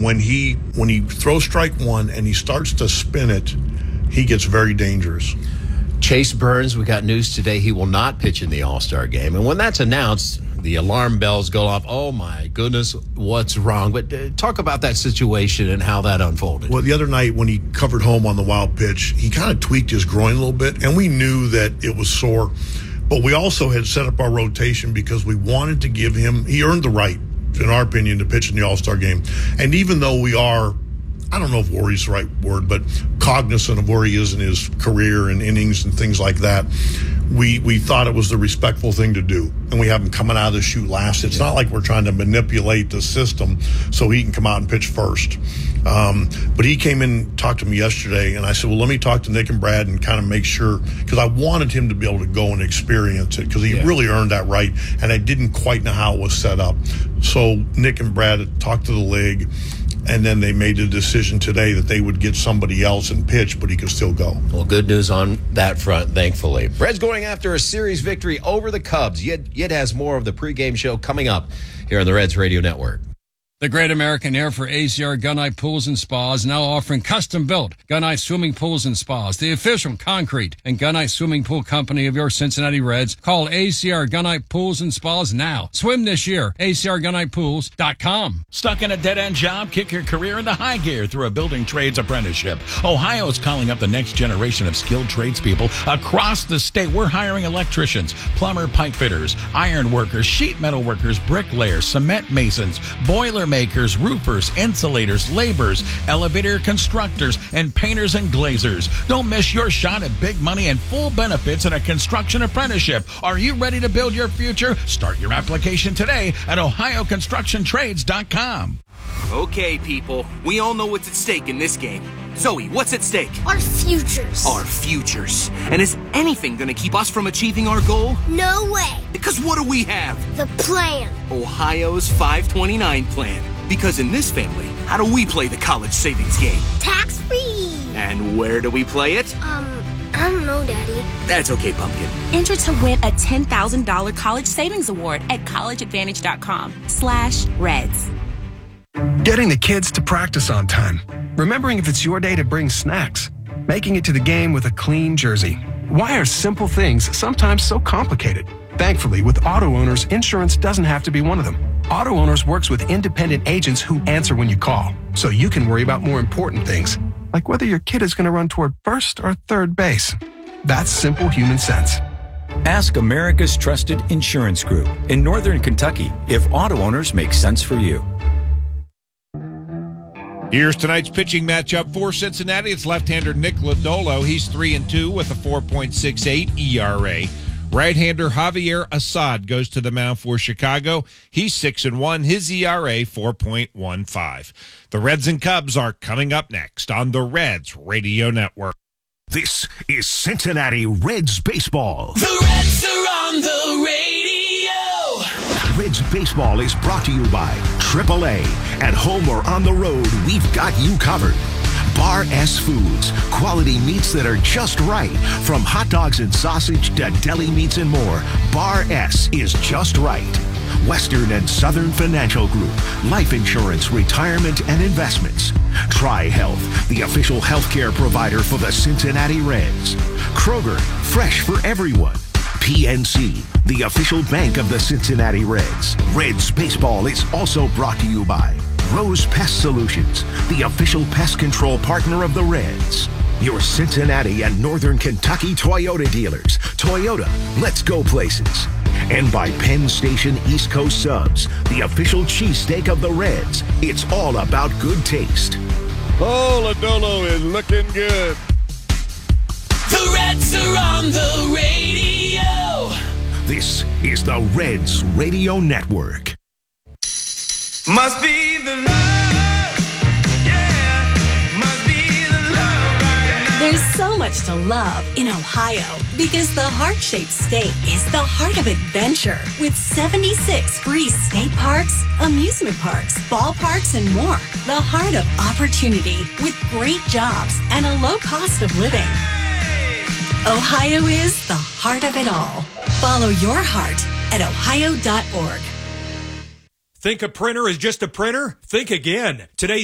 when he throws strike one and he starts to spin it, he gets very dangerous. Chase Burns, we got news today. He will not pitch in the All-Star game. And when that's announced, the alarm bells go off. Oh, my goodness, what's wrong? But talk about that situation and how that unfolded. Well, the other night when he covered home on the wild pitch, he kind of tweaked his groin a little bit, and we knew that it was sore. But we also had set up our rotation because we wanted to give him – he earned the right, in our opinion, to pitch in the All-Star game. And even though we are – I don't know if worry is the right word, but cognizant of where he is in his career and innings and things like that, we thought it was the respectful thing to do. And we have him coming out of the chute last. It's not like we're trying to manipulate the system so he can come out and pitch first. But he came in, talked to me yesterday, and I said, well, let me talk to Nick and Brad and kind of make sure, because I wanted him to be able to go and experience it, because he really earned that right, and I didn't quite know how it was set up. So Nick and Brad had talked to the league, and then they made the decision today that they would get somebody else and pitch, but he could still go. Well, good news on that front, thankfully. Reds going after a series victory over the Cubs. Yet has more of the pregame show coming up here on the Reds Radio Network. The Great American Air for ACR Gunite Pools and Spas now offering custom-built Gunite Swimming Pools and Spas, the official concrete and Gunite Swimming Pool company of your Cincinnati Reds. Call ACR Gunite Pools and Spas now. Swim this year. ACRGunitePools.com. Stuck in a dead-end job? Kick your career into high gear through a building trades apprenticeship. Ohio is calling up the next generation of skilled tradespeople across the state. We're hiring electricians, plumber, pipe fitters, iron workers, sheet metal workers, bricklayers, cement masons, boiler makers, roofers, insulators, laborers, elevator constructors, and painters and glazers. Don't miss your shot at big money and full benefits in a construction apprenticeship. Are you ready to build your future? Start your application today at ohioconstructiontrades.com. Okay, people, we all know what's at stake in this game. Zoe, what's at stake? Our futures. Our futures. And is anything going to keep us from achieving our goal? No way. Because what do we have? The plan. Ohio's 529 plan. Because in this family, how do we play the college savings game? Tax-free. And where do we play it? I don't know, Daddy. That's okay, Pumpkin. Enter to win a $10,000 college savings award at collegeadvantage.com/Reds. Getting the kids to practice on time. Remembering if it's your day to bring snacks. Making it to the game with a clean jersey. Why are simple things sometimes so complicated? Thankfully, with Auto Owners, insurance doesn't have to be one of them. Auto Owners works with independent agents who answer when you call, so you can worry about more important things, like whether your kid is going to run toward first or third base. That's simple human sense. Ask America's trusted insurance group in Northern Kentucky if Auto Owners make sense for you. Here's tonight's pitching matchup for Cincinnati. It's left-hander Nick Lodolo. He's 3-2 with a 4.68 ERA. Right-hander Javier Assad goes to the mound for Chicago. He's 6-1. His ERA 4.15. The Reds and Cubs are coming up next on the Reds Radio Network. This is Cincinnati Reds baseball. The Reds are on the radio. Reds baseball is brought to you by AAA. At home or on the road, we've got you covered. Bar S Foods, quality meats that are just right. From hot dogs and sausage to deli meats and more, Bar S is just right. Western and Southern Financial Group, life insurance, retirement, and investments. Tri-Health, the official healthcare provider for the Cincinnati Reds. Kroger, fresh for everyone. PNC, the official bank of the Cincinnati Reds. Reds baseball is also brought to you by Rose Pest Solutions, the official pest control partner of the Reds. Your Cincinnati and Northern Kentucky Toyota dealers. Toyota, let's go places. And by Penn Station East Coast Subs, the official cheesesteak of the Reds. It's all about good taste. Oh, Lodolo is looking good. The Reds are on the radio. This is the Reds Radio Network. Must be the love. Yeah, must be the love right now. There's so much to love in Ohio because the heart-shaped state is the heart of adventure with 76 free state parks, amusement parks, ballparks, and more. The heart of opportunity with great jobs and a low cost of living. Ohio is the heart of it all. Follow your heart at ohio.org. Think a printer is just a printer? Think again. Today